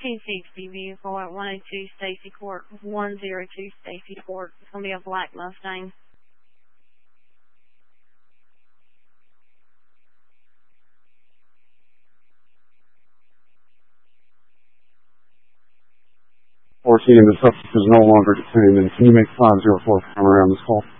1960 vehicle at 102 Stacy Court, 102 Stacy Court. It's going to be a black Mustang. 14, the subject is no longer detained, and can you make 504 come around this call?